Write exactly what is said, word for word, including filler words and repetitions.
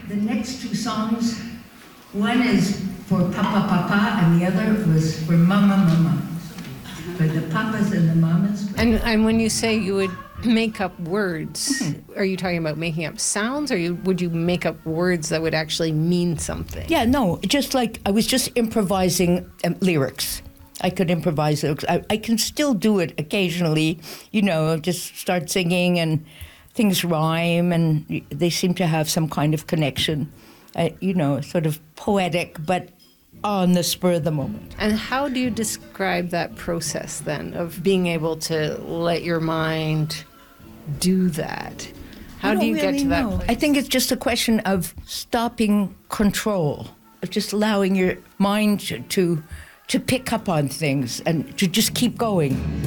the next two songs, one is for Papa Papa and the other was for Mama Mama. For the papas and the mamas. And and when you say you would make up words, mm-hmm. are you talking about making up sounds, or you, would you make up words that would actually mean something? Yeah, no, just like I was just improvising um, lyrics. I could improvise lyrics. I, I can still do it occasionally, you know, just start singing and things rhyme and they seem to have some kind of connection, uh, you know, sort of poetic, but on the spur of the moment. And how do you describe that process then of being able to let your mind do that? How do you really get to that know. place? I think it's just a question of stopping control, of just allowing your mind to, to to pick up on things and to just keep going.